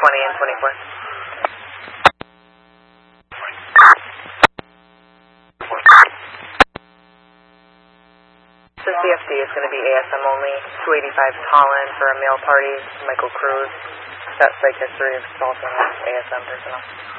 20 and 24. The CFD is going to be ASM only. 285 Holland for a mail party. Michael Cruz. That site history of assault on ASM personnel.